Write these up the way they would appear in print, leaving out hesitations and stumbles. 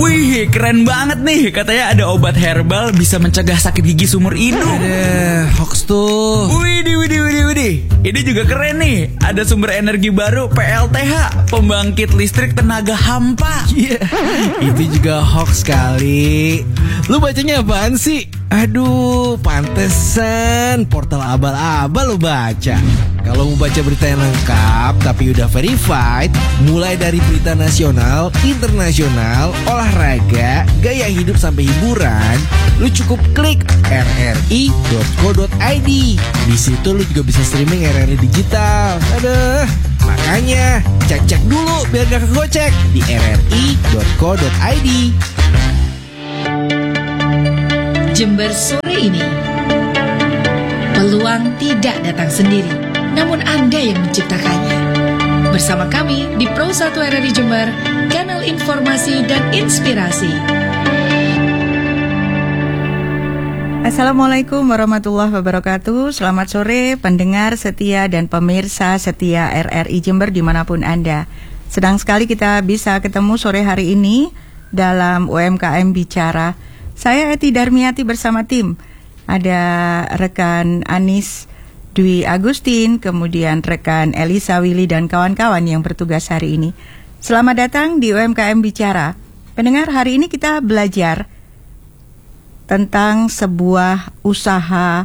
Wih, keren banget nih. Katanya ada obat herbal bisa mencegah sakit gigi seumur hidup. Hoax tuh. Widih. Ini juga keren nih. Ada sumber energi baru PLTH, pembangkit listrik tenaga hampa. Iya, itu juga hoax kali. Lu bacanya apaan sih? Aduh, pantesan portal abal-abal lu baca. Kalau mau baca berita yang lengkap tapi udah verified, mulai dari berita nasional, internasional, olahraga, gaya hidup sampai hiburan, lu cukup klik rri.co.id. Di situ lu juga bisa streaming RRI digital. Aduh, makanya cek dulu biar gak kegocek di rri.co.id. Jember sore ini, peluang tidak datang sendiri, namun Anda yang menciptakannya. Bersama kami di Pro 1 RRI Jember, kanal informasi dan inspirasi. Assalamualaikum warahmatullahi wabarakatuh. Selamat sore pendengar setia dan pemirsa setia RRI Jember dimanapun Anda. Senang sekali kita bisa ketemu sore hari ini dalam UMKM Bicara. Saya Eti Darmiati bersama tim. Ada rekan Anis Dwi Agustin, kemudian rekan Elisa Willy dan kawan-kawan yang bertugas hari ini. Selamat datang di UMKM Bicara. Pendengar, hari ini kita belajar tentang sebuah usaha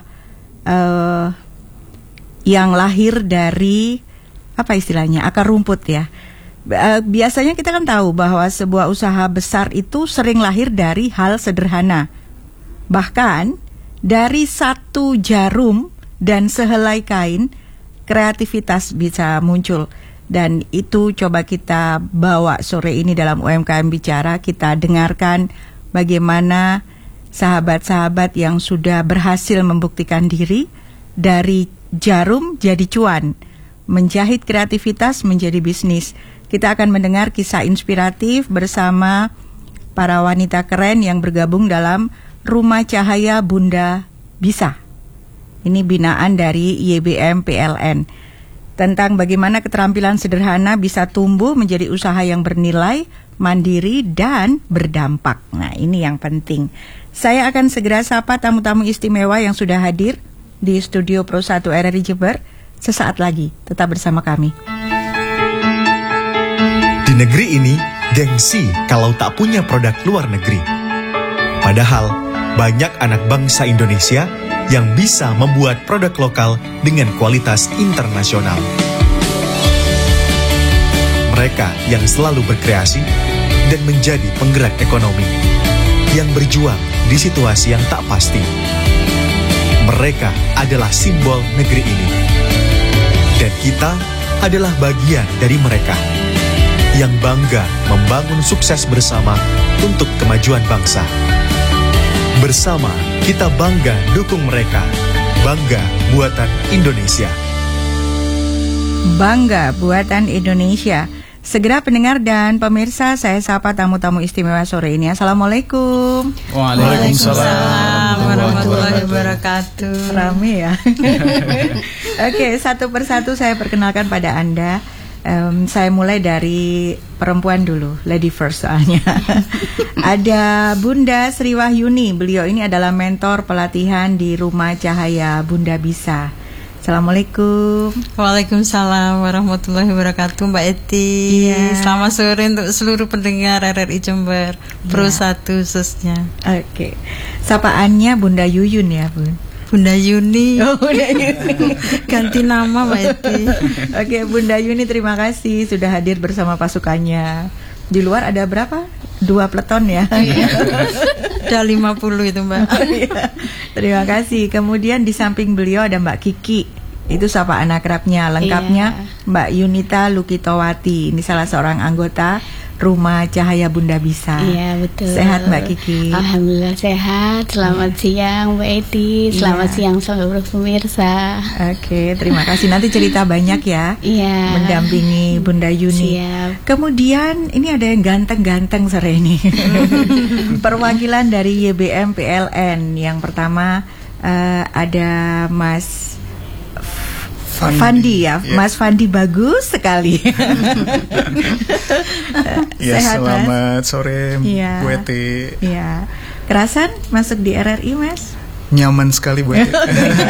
yang lahir dari, apa istilahnya, akar rumput ya. Biasanya kita kan tahu bahwa sebuah usaha besar itu sering lahir dari hal sederhana. Bahkan dari satu jarum dan sehelai kain, kreativitas bisa muncul. Dan itu coba kita bawa sore ini dalam UMKM Bicara. Kita dengarkan bagaimana sahabat-sahabat yang sudah berhasil membuktikan diri dari jarum jadi cuan, menjahit kreativitas menjadi bisnis. Kita akan mendengar kisah inspiratif bersama para wanita keren yang bergabung dalam Rumah Cahaya Bunda Bisa. Ini binaan dari YBM PLN. Tentang bagaimana keterampilan sederhana bisa tumbuh menjadi usaha yang bernilai, mandiri, dan berdampak. Nah, ini yang penting. Saya akan segera sapa tamu-tamu istimewa yang sudah hadir di studio Pro 1 RRI Jember. Sesaat lagi, tetap bersama kami. Di negeri ini, gengsi kalau tak punya produk luar negeri. Padahal, banyak anak bangsa Indonesia yang bisa membuat produk lokal dengan kualitas internasional. Mereka yang selalu berkreasi dan menjadi penggerak ekonomi, yang berjuang di situasi yang tak pasti. Mereka adalah simbol negeri ini. Dan kita adalah bagian dari mereka, yang bangga membangun sukses bersama untuk kemajuan bangsa. Bersama kita bangga dukung mereka. Bangga buatan Indonesia. Bangga buatan Indonesia. Segera pendengar dan pemirsa, saya sapa tamu-tamu istimewa sore ini. Assalamualaikum. Waalaikumsalam warahmatullahi wabarakatuh. Rame ya. Oke, satu persatu saya perkenalkan pada Anda. Saya mulai dari perempuan dulu, lady first soalnya. Ada Bunda Sri Wahyuni. Beliau ini adalah mentor pelatihan di Rumah Cahaya Bunda Bisa. Assalamualaikum. Waalaikumsalam warahmatullahi wabarakatuh, Mbak Eti. Iya. Selamat sore untuk seluruh pendengar RRI Jember, Pro 1 khususnya. Oke. Sapaannya Bunda Yuyun ya, Bun? Bunda Yuni. Oh, Bunda Yuni. Ganti nama, Mbak Eti. Oke, Bunda Yuni, terima kasih sudah hadir bersama pasukannya. Di luar ada berapa? 2 peleton ya. Udah 50 itu, Mbak. Terima kasih. Kemudian di samping beliau ada Mbak Kiki. Itu sapaan akrabnya. Lengkapnya Mbak Yunita Lukitowati. Ini salah seorang anggota Rumah Cahaya Bunda Bisa. Iya, betul. Sehat Mbak Kiki? Alhamdulillah sehat. Selamat siang Mbak Eti. Selamat siang seluruh pemirsa. Oke, terima kasih. Nanti cerita banyak ya. Iya. Mendampingi Bunda Yuni. Siap. Kemudian ini ada yang ganteng-ganteng sore ini. Perwakilan dari YBM PLN. Yang pertama ada Mas Fandi ya, Mas Fandi bagus sekali. Ya, Sehat, Mas? selamat sore, Iya. Bu Eti. Iya. Kerasan masuk di RRI, Mas? Nyaman sekali, Bu Eti.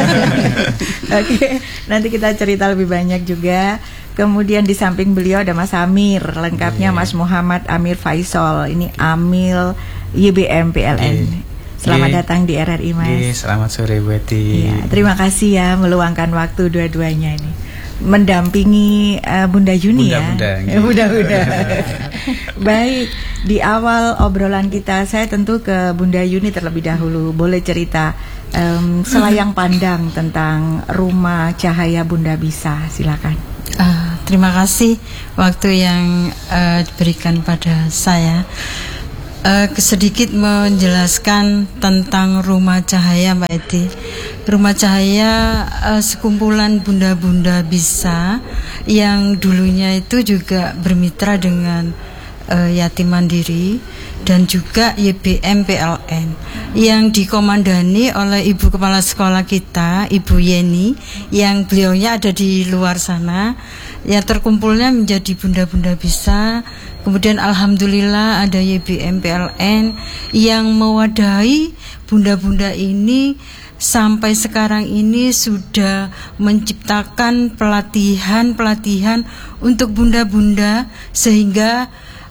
Oke, nanti kita cerita lebih banyak juga. Kemudian di samping beliau ada Mas Amir, lengkapnya Mas Muhammad Amir Faisal. Ini Amil YBM PLN. Selamat datang di RRI, Mas. Selamat sore, Bu Eti. Ya, terima kasih ya meluangkan waktu dua-duanya ini mendampingi Bunda Yuni Bunda. Baik, di awal obrolan kita saya tentu ke Bunda Yuni terlebih dahulu. Boleh cerita selayang pandang tentang Rumah Cahaya Bunda Bisa, silakan. Terima kasih waktu yang diberikan pada saya. Sedikit menjelaskan tentang Rumah Cahaya, Mbak Eti. Rumah Cahaya sekumpulan bunda-bunda bisa yang dulunya itu juga bermitra dengan yatim mandiri dan juga YBM PLN yang dikomandani oleh Ibu Kepala Sekolah kita, Ibu Yeni, yang beliaunya ada di luar sana. Ya, terkumpulnya menjadi bunda-bunda bisa. Kemudian alhamdulillah ada YBM PLN yang mewadahi bunda-bunda ini sampai sekarang ini sudah menciptakan pelatihan untuk bunda-bunda sehingga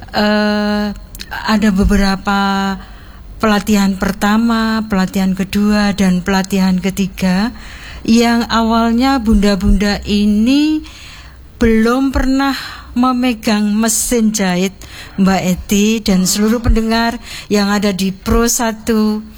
ada beberapa pelatihan pertama, pelatihan kedua dan pelatihan ketiga yang awalnya bunda-bunda ini belum pernah memegang mesin jahit, Mbak Eti dan seluruh pendengar yang ada di Pro 1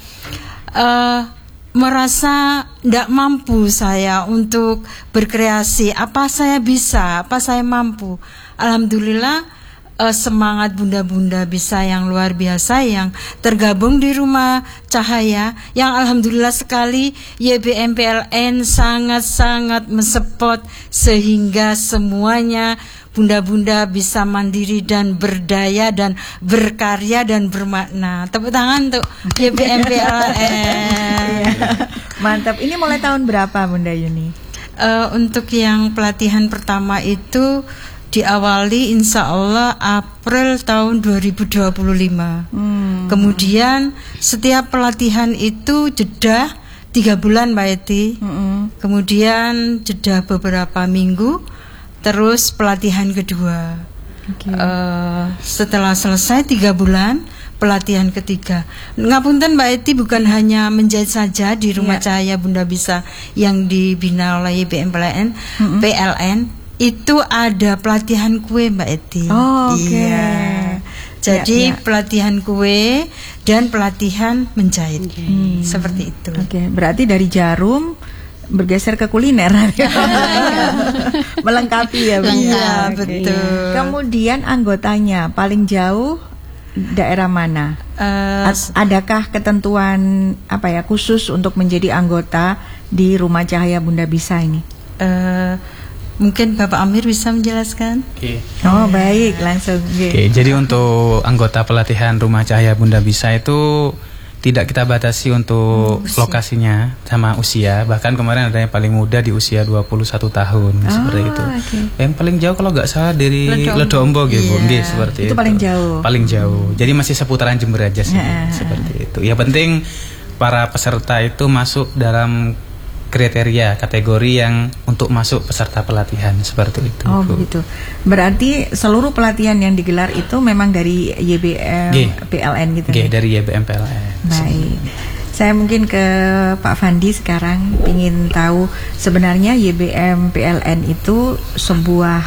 merasa tidak mampu saya untuk berkreasi. Apa saya bisa, apa saya mampu. Alhamdulillah semangat bunda-bunda bisa yang luar biasa yang tergabung di Rumah Cahaya yang alhamdulillah sekali YBM PLN sangat-sangat mensupport sehingga semuanya bunda-bunda bisa mandiri dan berdaya dan berkarya dan bermakna. Tepuk tangan untuk YBM PLN. Mantap. Ini mulai tahun berapa, Bunda Yuni? Untuk yang pelatihan pertama itu diawali insya Allah April tahun 2025. Kemudian setiap pelatihan itu jeda 3 bulan, Mbak Eti. Kemudian jeda beberapa minggu, terus pelatihan kedua. Setelah selesai 3 bulan, pelatihan ketiga. Ngapunten Mbak Eti, bukan hanya menjahit saja di Rumah Cahaya Bunda Bisa yang dibina oleh YBM PLN. Itu ada pelatihan kue, Mbak Eti. Iya. Jadi pelatihan kue dan pelatihan menjahit. Seperti itu. Berarti dari jarum bergeser ke kuliner. Melengkapi ya, Bu. Iya, betul. Kemudian anggotanya paling jauh daerah mana? Adakah ketentuan khusus untuk menjadi anggota di Rumah Cahaya Bunda Bisa ini? Mungkin Bapak Amir bisa menjelaskan. Oh baik, langsung. Jadi untuk anggota pelatihan Rumah Cahaya Bunda Bisa itu tidak kita batasi untuk lokasinya sama usia. Bahkan kemarin ada yang paling muda di usia 21 tahun seperti itu. Yang paling jauh kalau nggak salah dari Ledombo gitu, seperti itu. Itu paling jauh. Paling jauh. Jadi masih seputaran Jember aja sih, seperti itu. Ya penting para peserta itu masuk dalam kriteria kategori yang untuk masuk peserta pelatihan seperti itu. Oh begitu. Berarti seluruh pelatihan yang digelar itu memang dari YBM PLN gitu. Dari YBM PLN. Baik. Saya mungkin ke Pak Fandi sekarang ingin tahu sebenarnya YBM PLN itu sebuah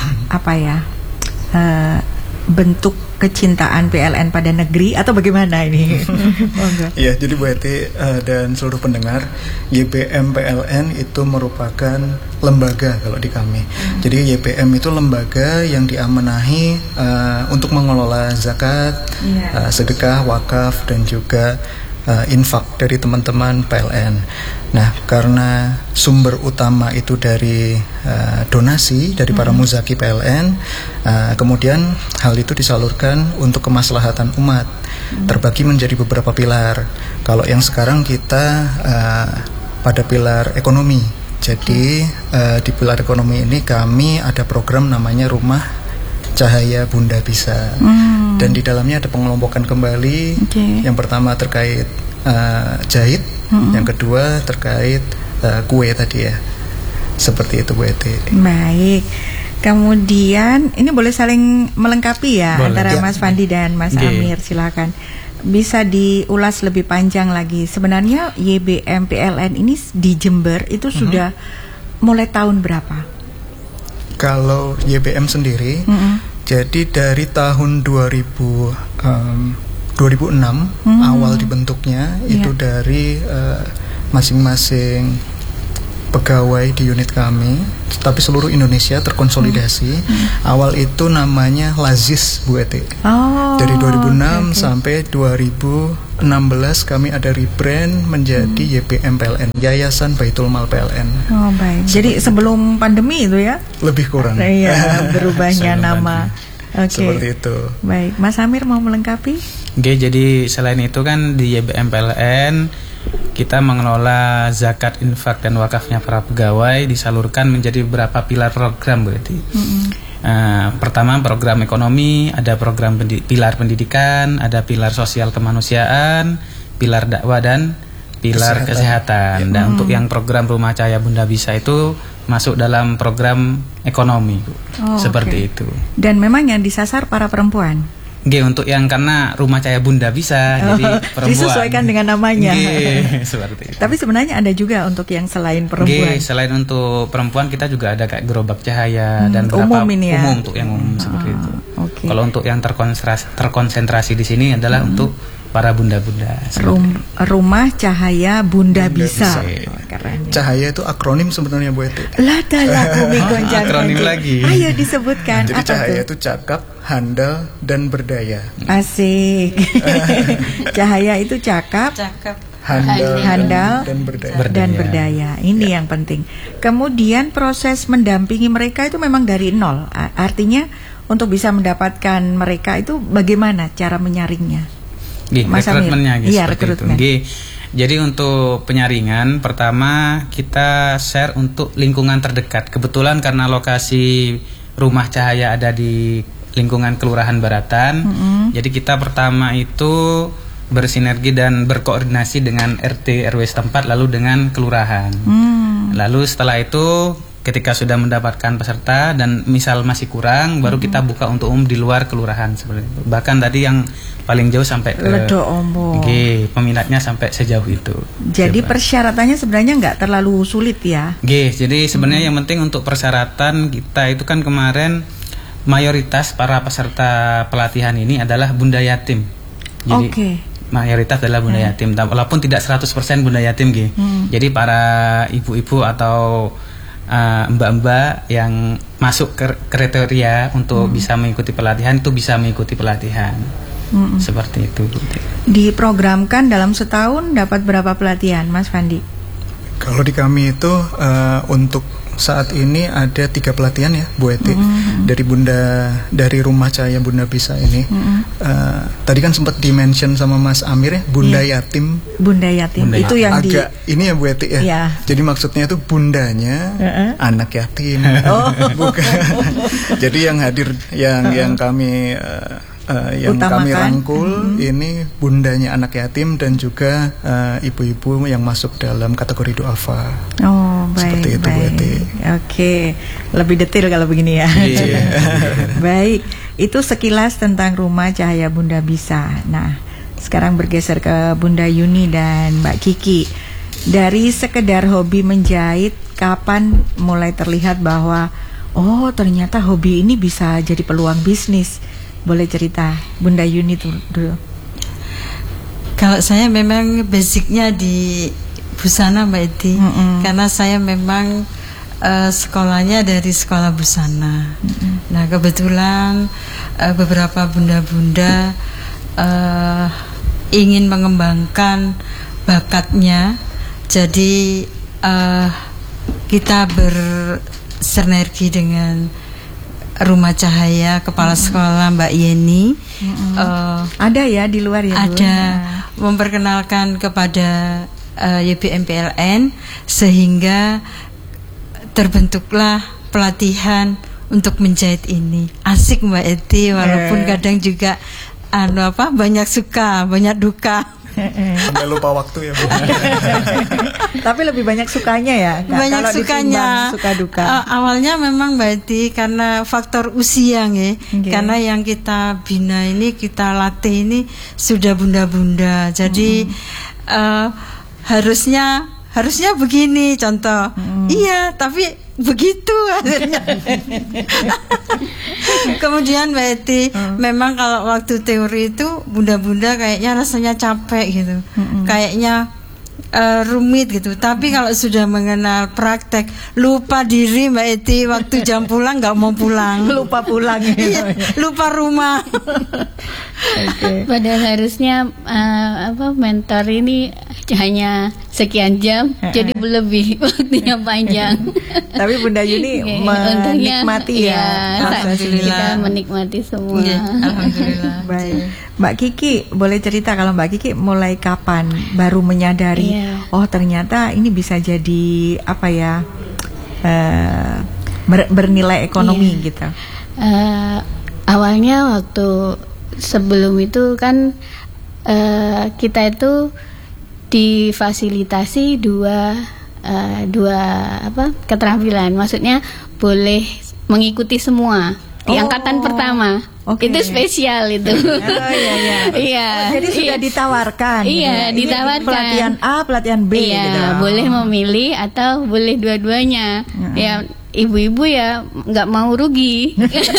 bentuk kecintaan PLN pada negeri atau bagaimana ini? Ya, jadi Bu Eti dan seluruh pendengar, YBM PLN itu merupakan lembaga kalau di kami. Jadi YBM itu lembaga yang diamanahi untuk mengelola zakat, sedekah, wakaf dan juga infak dari teman-teman PLN. Nah, karena sumber utama itu dari donasi dari para muzaki PLN, kemudian hal itu disalurkan untuk kemaslahatan umat, terbagi menjadi beberapa pilar. Kalau yang sekarang kita pada pilar ekonomi. Jadi di pilar ekonomi ini kami ada program namanya Rumah Cahaya Bunda Bisa. Dan di dalamnya ada pengelompokan kembali. Yang pertama terkait jahit, yang kedua terkait kue tadi ya. Seperti itu Bu Eti. Baik. Kemudian ini boleh saling melengkapi ya, antara Mas Fandi dan Mas Amir, silakan. Bisa diulas lebih panjang lagi. Sebenarnya YBM PLN ini di Jember itu sudah mulai tahun berapa? Kalau YBM sendiri, jadi dari tahun 2006 awal dibentuknya itu dari masing-masing pegawai di unit kami, tapi seluruh Indonesia terkonsolidasi. Awal itu namanya Lazis Bu Eti. Dari 2006 sampai 2016 kami ada rebrand menjadi YBM PLN, Yayasan Baitul Mal PLN. Oh baik. Jadi sebelum pandemi itu ya? Lebih kurang. Iya, berubahnya nama. Seperti itu. Baik, Mas Amir mau melengkapi? Oke, jadi selain itu kan di YBM PLN kita mengelola zakat, infak, dan wakafnya para pegawai disalurkan menjadi beberapa pilar program berarti. Pertama program ekonomi, ada program pilar pendidikan, ada pilar sosial kemanusiaan, pilar dakwah, dan pilar kesehatan. Dan untuk yang program Rumah Cahaya Bunda Bisa itu masuk dalam program ekonomi, seperti itu. Dan memang yang disasar para perempuan. Untuk yang karena Rumah Cahaya Bunda Bisa, jadi perempuan. Disesuaikan dengan namanya. Seperti itu. Tapi sebenarnya ada juga untuk yang selain perempuan. Selain untuk perempuan kita juga ada kayak gerobak cahaya dan umum ini ya. Umum untuk yang umum seperti itu. Kalau untuk yang terkonsentrasi di sini adalah untuk para bunda-bunda. Rumah Cahaya Bunda Bisa. Cahaya itu akronim sebenarnya Bu Eti. Akronim lagi. Ayo disebutkan. Jadi cahaya itu cakap, handal, dan berdaya. Asik. Cahaya itu cakap, handal, dan berdaya. Ini yang penting. Kemudian proses mendampingi mereka itu memang dari nol. Artinya untuk bisa mendapatkan mereka itu bagaimana cara menyaringnya? Rekrutmennya rekrutmen. Jadi untuk penyaringan pertama kita share untuk lingkungan terdekat. Kebetulan karena lokasi Rumah Cahaya ada di lingkungan Kelurahan Baratan, jadi kita pertama itu bersinergi dan berkoordinasi dengan RT RW setempat lalu dengan kelurahan. Lalu setelah itu ketika sudah mendapatkan peserta dan misal masih kurang, baru kita buka untuk umum di luar kelurahan seperti itu. Bahkan tadi yang paling jauh sampai ke peminatnya sampai sejauh itu. Jadi persyaratannya sebenarnya nggak terlalu sulit ya? Jadi sebenarnya yang penting untuk persyaratan kita itu kan kemarin mayoritas para peserta pelatihan ini adalah bunda yatim. Jadi mayoritas adalah bunda yatim, walaupun tidak 100% bunda yatim Jadi para ibu-ibu atau mbak-mbak yang masuk kriteria untuk bisa mengikuti pelatihan itu bisa mengikuti pelatihan. Seperti itu. Diprogramkan dalam setahun dapat berapa pelatihan, Mas Fandi? Kalau di kami itu untuk saat ini ada 3 pelatihan ya Bu Eti. Dari Rumah Cahaya Bunda Bisa ini. Tadi kan sempat dimention sama Mas Amir ya, Bunda Yatim. Bunda Yatim itu yang agak ini ya Bu Eti ya. Jadi maksudnya itu bundanya anak yatim. Bukan. Jadi yang hadir yang kami yang kami rangkul ini bundanya anak yatim dan juga ibu-ibu yang masuk dalam kategori duafa. Baik. Seperti itu Bu Eti. Oke, lebih detail kalau begini ya. Baik, itu sekilas tentang Rumah Cahaya Bunda Bisa. Nah, sekarang bergeser ke Bunda Yuni dan Mbak Kiki. Dari sekedar hobi menjahit, kapan mulai terlihat bahwa ternyata hobi ini bisa jadi peluang bisnis? Boleh cerita Bunda Yuni dulu. Kalau saya memang basicnya di busana Mbak Edi, karena saya memang sekolahnya dari sekolah busana. Nah kebetulan beberapa bunda-bunda ingin mengembangkan bakatnya, jadi kita bersinergi dengan Rumah Cahaya, kepala sekolah Mbak Yeni. Ada ya di luar ya? Ada, memperkenalkan kepada YBM PLN sehingga terbentuklah pelatihan untuk menjahit ini. Asik Mbak Eti, walaupun kadang juga banyak suka, banyak duka. Sampai lupa waktu ya Bu. Tapi lebih banyak sukanya ya. Banyak kalau sukanya. Suka duka. Awalnya memang Mbak Eti karena faktor usia nggih. Karena yang kita bina ini, kita latih ini sudah bunda-bunda. Jadi harusnya begini contoh. Iya, tapi begitu akhirnya. Kemudian Mbak Eti, memang kalau waktu teori itu bunda-bunda kayaknya rasanya capek gitu. Kayaknya rumit gitu. Tapi kalau sudah mengenal praktek, lupa diri Mbak Eti, waktu jam pulang nggak mau pulang. Lupa pulang ya. Iya, lupa rumah. Padahal harusnya mentor ini hanya sekian jam, jadi lebih waktunya panjang. Tapi Bunda Yuni menikmati ya. Alhamdulillah. Kita menikmati semua. Alhamdulillah. Baik. Mbak Kiki, boleh cerita kalau Mbak Kiki mulai kapan baru menyadari, oh ternyata ini bisa jadi bernilai ekonomi gitu. Awalnya waktu sebelum itu kan kita itu difasilitasi dua keterampilan, maksudnya boleh mengikuti semua di angkatan pertama. Itu spesial itu. Iya. Jadi sudah ditawarkan. Iya, gitu. ditawarkan. Pelatihan A, pelatihan B. Iya, gitu. boleh memilih atau boleh dua-duanya. Ya, ibu-ibu ya nggak mau rugi.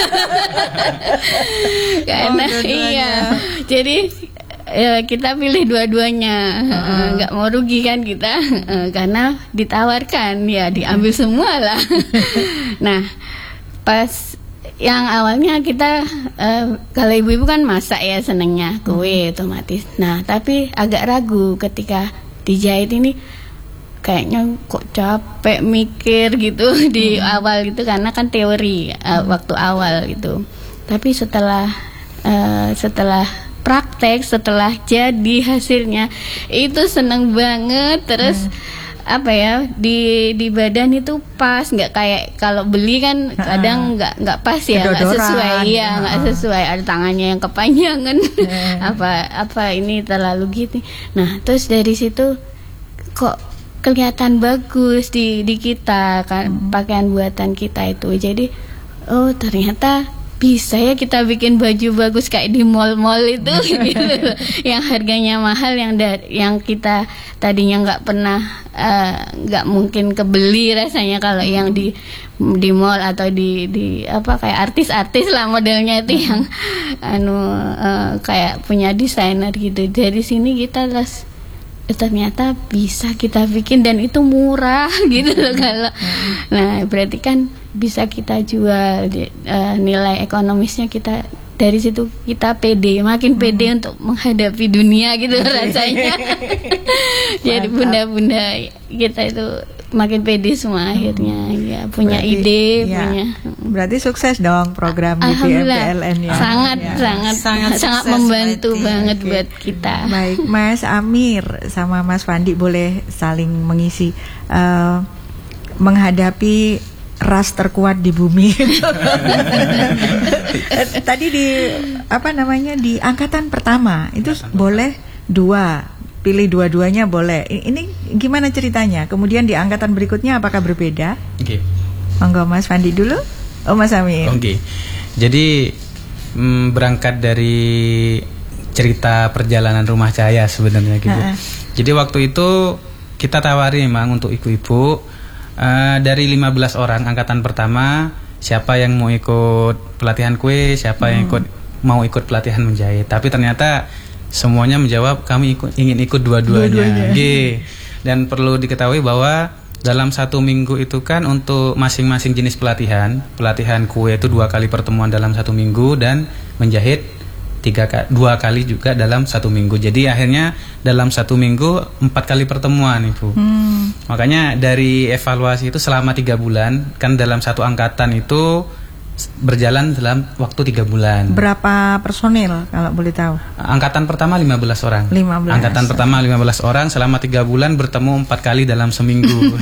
Karena jadi kita pilih dua-duanya, nggak mau rugi kan kita, karena ditawarkan ya diambil semua lah. Nah, pas yang awalnya kita kalau ibu-ibu kan masak ya, senengnya kue otomatis. Nah, tapi agak ragu ketika dijahit ini, kayaknya kok capek mikir gitu di awal gitu, karena kan teori waktu awal gitu. Tapi setelah praktek, setelah jadi hasilnya itu seneng banget. Terus di badan itu pas, nggak kayak kalau beli kan kadang nggak pas ya, nggak sesuai ya, nggak sesuai, ada tangannya yang kepanjangan, apa ini terlalu gitu. Nah, terus dari situ kok kelihatan bagus di kita kan, pakaian buatan kita itu. Jadi oh ternyata bisa ya kita bikin baju bagus kayak di mall-mall itu gitu. Yang harganya mahal, yang kita tadinya nggak pernah, nggak mungkin kebeli rasanya kalau yang di mall atau di kayak artis-artis lah modelnya itu yang kayak punya desainer gitu. Dari sini kita ternyata bisa kita bikin dan itu murah gitu loh kalau. Nah, berarti kan bisa kita jual, nilai ekonomisnya kita dari situ kita pede, makin pede untuk menghadapi dunia gitu rasanya. Jadi bunda-bunda kita itu makin pede semua akhirnya ya, punya ide, punya. Berarti sukses dong program PLN ya. Sangat membantu banget buat kita. Baik, Mas Amir sama Mas Fandi boleh saling mengisi menghadapi ras terkuat di bumi. Tadi di angkatan pertama itu boleh pilih dua-duanya boleh. Ini gimana ceritanya? Kemudian di angkatan berikutnya apakah berbeda? Oke. Monggo Mas Fandi dulu. Oh Mas Amir. Oke. Jadi berangkat dari cerita perjalanan Rumah Cahaya sebenarnya gitu. Jadi waktu itu kita tawari memang untuk ibu-ibu. Dari 15 orang angkatan pertama, siapa yang mau ikut pelatihan kue, siapa yang mau ikut pelatihan menjahit. Tapi ternyata semuanya menjawab kami ingin ikut dua-duanya. Dan perlu diketahui bahwa dalam 1 minggu itu kan untuk masing-masing jenis pelatihan kue itu 2 kali pertemuan dalam 1 minggu, dan menjahit 2 kali juga dalam 1 minggu. Jadi akhirnya dalam 1 minggu 4 kali pertemuan Ibu. Makanya dari evaluasi itu selama 3 bulan kan dalam satu angkatan itu berjalan dalam waktu 3 bulan. Berapa personil kalau boleh tahu? Angkatan pertama 15 orang. 15. Angkatan pertama 15 orang selama 3 bulan bertemu 4 kali dalam seminggu.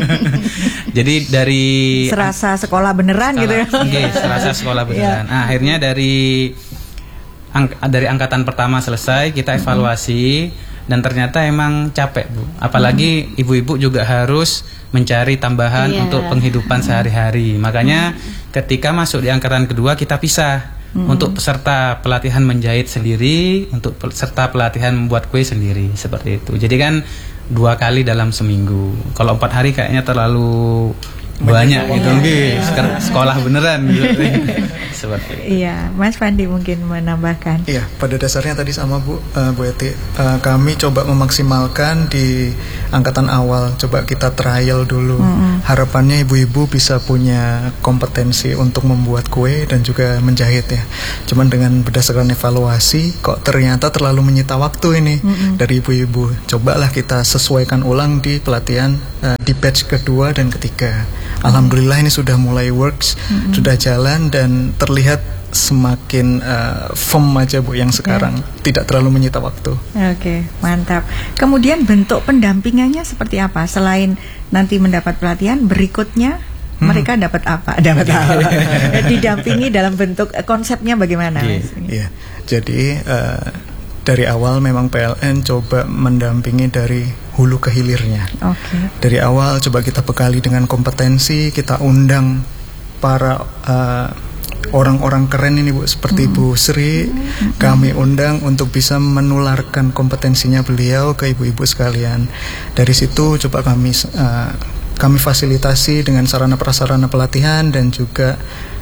Jadi dari serasa sekolah beneran gitu ya. Serasa sekolah beneran. Nah, akhirnya dari angkatan pertama selesai, kita evaluasi dan ternyata emang capek, Bu. Apalagi ibu-ibu juga harus mencari tambahan untuk penghidupan sehari-hari. Makanya ketika masuk di angkatan kedua kita pisah untuk peserta pelatihan menjahit sendiri, untuk peserta pelatihan membuat kue sendiri, seperti itu. Jadi kan 2 kali dalam seminggu. Kalau 4 hari kayaknya terlalu banyak gitu, sekolah beneran gitu. Seperti itu. Iya, Mas Fandi mungkin menambahkan. Iya, pada dasarnya tadi sama Bu Eti, kami coba memaksimalkan di angkatan awal, coba kita trial dulu. Harapannya ibu-ibu bisa punya kompetensi untuk membuat kue dan juga menjahit ya. Cuman dengan berdasarkan evaluasi, kok ternyata terlalu menyita waktu ini dari ibu-ibu. Cobalah kita sesuaikan ulang di pelatihan di batch kedua dan ketiga. Alhamdulillah ini sudah mulai works, sudah jalan dan terlihat semakin firm aja Bu yang sekarang, tidak terlalu menyita waktu. Oke, mantap. Kemudian bentuk pendampingannya seperti apa? Selain nanti mendapat pelatihan, berikutnya mereka dapat apa? Dapat apa? Didampingi dalam bentuk konsepnya bagaimana? Iya. Jadi dari awal memang PLN coba mendampingi dari hulu ke hilirnya. Dari awal coba kita bekali dengan kompetensi, kita undang para orang-orang keren ini Bu, seperti Bu Sri, kami undang untuk bisa menularkan kompetensinya beliau ke ibu-ibu sekalian. Dari situ coba kami fasilitasi dengan sarana prasarana pelatihan dan juga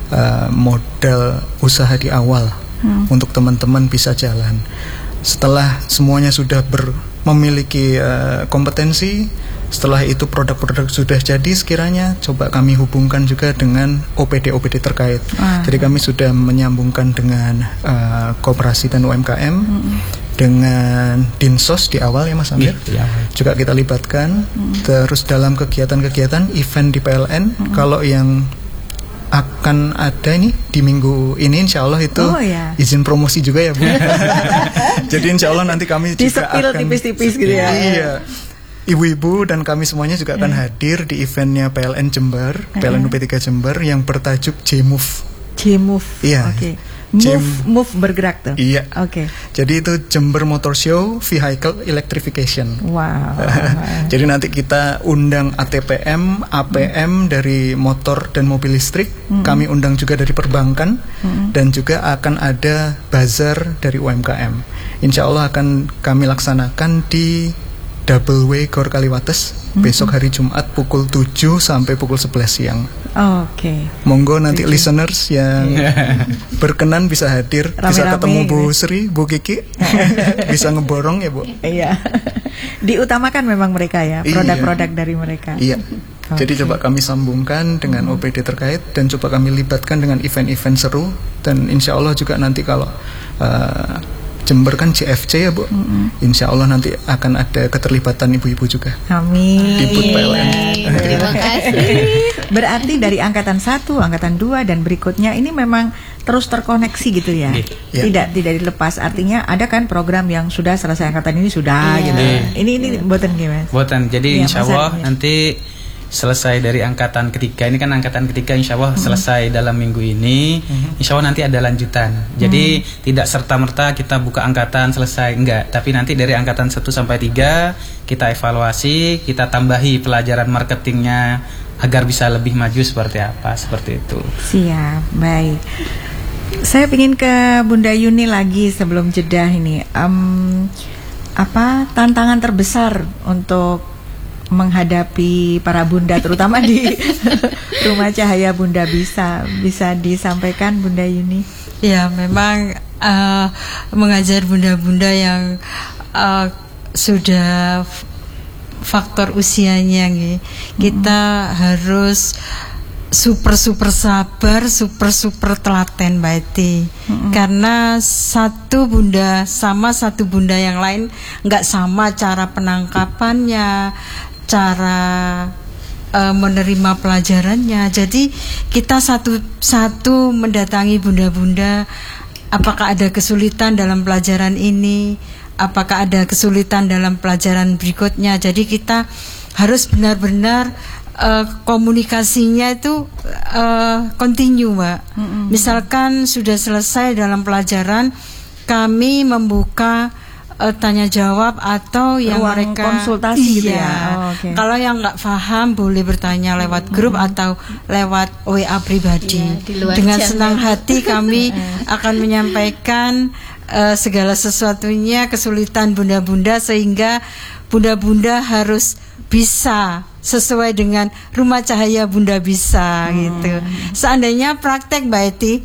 modal usaha di awal untuk teman-teman bisa jalan. Setelah semuanya sudah memiliki kompetensi, setelah itu produk-produk sudah jadi sekiranya, coba kami hubungkan juga dengan OPD-OPD terkait. Jadi kami sudah menyambungkan dengan koperasi dan UMKM, dengan Dinsos di awal ya Mas Amir, juga kita libatkan. Terus dalam kegiatan-kegiatan event di PLN, kalau yang akan ada ini di minggu ini insya Allah itu izin promosi juga ya Bu. Jadi insya Allah nanti kami juga akan tipis-tipis gitu ya. Iya, ibu-ibu dan kami semuanya juga akan hadir di eventnya PLN Jember, PLN UP3 Jember yang bertajuk J-Move. J-Move. Iya. Oke. Move bergerak tuh. Iya. Oke. Jadi itu Jember Motor Show Vehicle Electrification. Wow. Jadi nanti kita undang ATPM, APM dari motor dan mobil listrik. Kami undang juga dari perbankan dan juga akan ada bazar dari UMKM. Insya Allah akan kami laksanakan di Double Way Gor Kaliwates besok hari Jumat pukul 7 sampai pukul 11 siang. Oke. Monggo nanti listeners yang berkenan bisa hadir, bisa ketemu Bu Sri, Bu Kiki, bisa ngeborong ya Bu. Iya. Diutamakan memang mereka ya, produk-produk dari mereka. Iya. Jadi coba kami sambungkan dengan OPD terkait dan coba kami libatkan dengan event-event seru dan insya Allah juga nanti kalau Jember kan CFC ya Bu, insya Allah nanti akan ada keterlibatan ibu-ibu juga. Amin. Di BUT PLN. Terima kasih. Berarti dari angkatan 1, angkatan 2 dan berikutnya ini memang terus terkoneksi gitu ya. Tidak dilepas. Artinya ada kan program yang sudah selesai angkatan ini sudah gitu. Ini buatan gimana? Buatan. Jadi insya Allah nanti selesai dari angkatan ketiga, ini kan angkatan ketiga insya Allah selesai dalam minggu ini, insya Allah nanti ada lanjutan. Jadi tidak serta-merta kita buka angkatan selesai, enggak. Tapi nanti dari angkatan 1 sampai 3 kita evaluasi, kita tambahi pelajaran marketingnya agar bisa lebih maju seperti apa, seperti itu. Siap, baik. Saya ingin ke Bunda Yuni lagi sebelum jeda ini. Apa tantangan terbesar untuk menghadapi para bunda terutama di Rumah Cahaya Bunda bisa disampaikan Bunda Yuni? Ya, memang mengajar bunda-bunda yang sudah faktor usianya kita harus super sabar, super telaten Mbak Eti. Karena satu bunda sama satu bunda yang lain nggak sama cara penangkapannya, cara menerima pelajarannya. Jadi kita satu-satu mendatangi bunda-bunda, apakah ada kesulitan dalam pelajaran ini, apakah ada kesulitan dalam pelajaran berikutnya. Jadi kita harus benar-benar komunikasinya itu continue, Mbak. Misalkan sudah selesai dalam pelajaran, kami membuka tanya jawab atau yang ruang mereka konsultasi gitu ya. Okay. Kalau yang nggak paham boleh bertanya lewat grup atau lewat WA pribadi. Dengan senang hati kami akan menyampaikan segala sesuatunya, kesulitan bunda-bunda, sehingga bunda-bunda harus bisa sesuai dengan Rumah Cahaya Bunda Bisa gitu. Seandainya praktek Mbak Eti,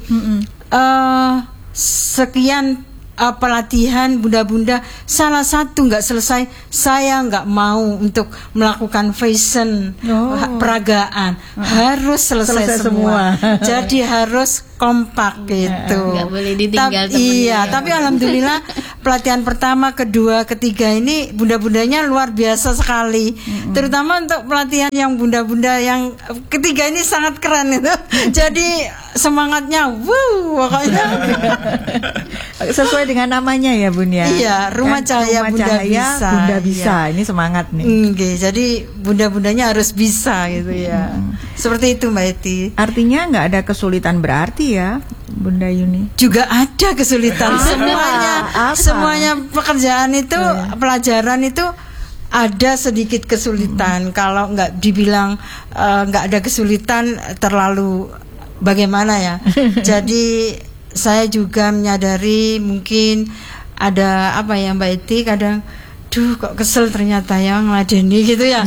sekian pelatihan bunda-bunda, salah satu nggak selesai, saya nggak mau untuk melakukan fashion peragaan, harus selesai semua. Jadi harus kompak gitu. Nggak boleh ditinggal temennya. Iya, tapi alhamdulillah pelatihan pertama, kedua, ketiga ini bunda-bundanya luar biasa sekali. Terutama untuk pelatihan yang bunda-bunda yang ketiga ini sangat keren itu. Jadi semangatnya pokoknya sesuai dengan namanya ya Bun ya. Iya, Rumah Cahaya Bunda Bisa. Bunda Bisa. Iya. Ini semangat nih. Jadi bunda-bundanya harus bisa gitu ya. Seperti itu Mbak Eti. Artinya nggak ada kesulitan berarti ya Bunda Yuni? Juga ada kesulitan. Semuanya pekerjaan itu, pelajaran itu ada sedikit kesulitan. Kalau nggak dibilang nggak ada kesulitan, terlalu bagaimana ya. Jadi saya juga menyadari mungkin ada apa ya Mbak Eti, kadang kok kesel ternyata ya ngeladeni gitu ya.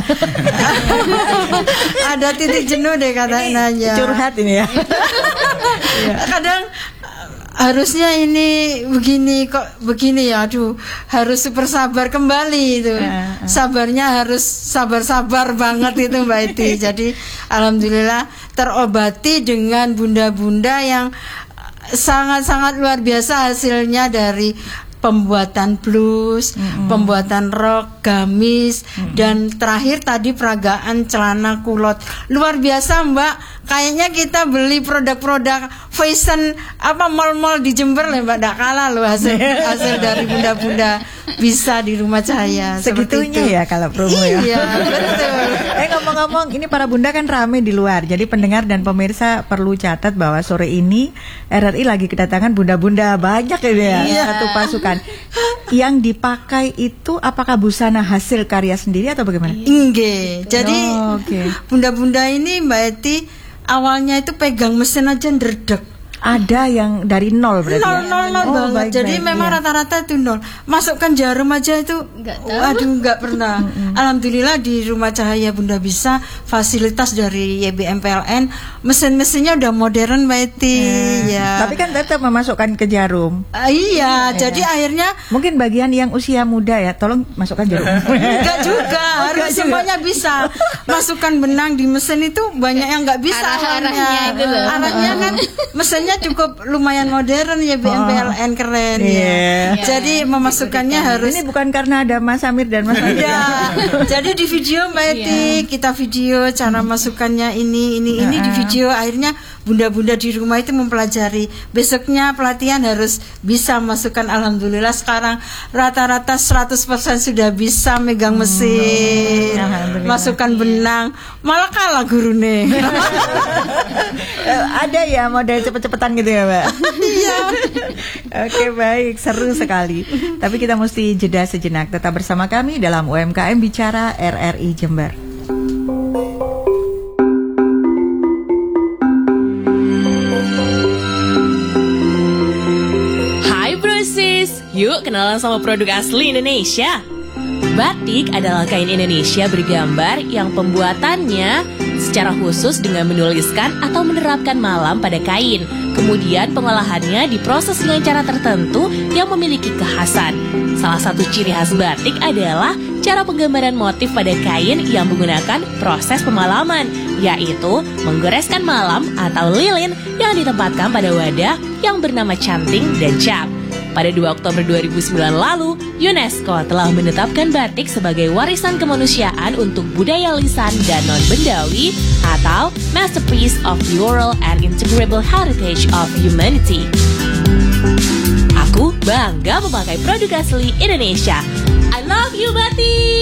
Ada titik jenuh deh katanya. Curhat ini ya. Kadang harusnya ini begini kok begini ya, harus super sabar kembali itu. Sabarnya harus sabar-sabar banget itu Mbak Eti. Jadi alhamdulillah terobati dengan bunda-bunda yang sangat-sangat luar biasa hasilnya dari pembuatan blus, pembuatan rok, gamis, dan terakhir tadi peragaan celana kulot. Luar biasa Mbak, kayaknya kita beli produk-produk fashion mall-mall di Jember lah Mbak, tidak kalah loh hasil dari bunda-bunda bisa di Rumah Cahaya. Segitunya ya kalau promo ya. Iya, betul. Ngomong-ngomong, ini para bunda kan rame di luar. Jadi pendengar dan pemirsa perlu catat bahwa sore ini RRI lagi kedatangan bunda-bunda banyak ya. Satu pasukan. Yang dipakai itu apakah busana hasil karya sendiri atau bagaimana? Enggak. Jadi bunda-bunda ini Mbak Eti awalnya itu pegang mesin aja ndredeg. Ada yang dari nol berarti nol banget. Jadi memang rata-rata itu nol. Masukkan jarum aja itu nggak pernah. Alhamdulillah di Rumah Cahaya Bunda Bisa fasilitas dari YBM PLN, mesin-mesinnya udah modern Mbak Eti. Ya. Tapi kan tetap memasukkan ke jarum. Jadi akhirnya mungkin bagian yang usia muda ya, tolong masukkan jarum. Enggak juga, harus semuanya bisa. Masukkan benang di mesin itu banyak yang nggak bisa. Arahnya kan mesinnya cukup lumayan modern ya, BMPLN keren ya. Jadi memasukkannya harus. Ini bukan karena ada Mas Amir dan Mas Amir. Jadi di video Mbak Eti kita video cara masukkannya ini di video, akhirnya bunda-bunda di rumah itu mempelajari. Besoknya pelatihan harus bisa masukkan. Alhamdulillah sekarang rata-rata 100% sudah bisa megang mesin, masukkan benang, malah kalah gurune. Ada ya model cepet-cepetan gitu ya Mbak. Iya. Oke baik, seru sekali. Tapi kita mesti jeda sejenak. Tetap bersama kami dalam UMKM Bicara RRI Jember. Hai brosis, yuk kenalan sama produk asli Indonesia. Batik adalah kain Indonesia bergambar yang pembuatannya secara khusus dengan menuliskan atau menerapkan malam pada kain. Kemudian pengolahannya diproses dengan cara tertentu yang memiliki kekhasan. Salah satu ciri khas batik adalah cara penggambaran motif pada kain yang menggunakan proses pemalaman, yaitu menggoreskan malam atau lilin yang ditempatkan pada wadah yang bernama canting dan cap. Pada 2 Oktober 2009 lalu, UNESCO telah menetapkan batik sebagai warisan kemanusiaan untuk budaya lisan dan non-bendawi atau Masterpiece of the Oral and Integrable Heritage of Humanity. Aku bangga memakai produk asli Indonesia. I love you, batik!